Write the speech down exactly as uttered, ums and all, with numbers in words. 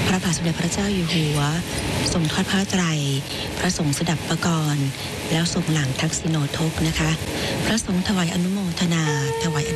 พระบาทสมเด็จพระเจ้าอยู่หัวทรงทอดผ้าไตรพระสงฆ์สดับปกรณ์แล้วทรงหลังทักษิโนทกนะคะพระสงฆ์ถวายอนุโมทนาถวายอ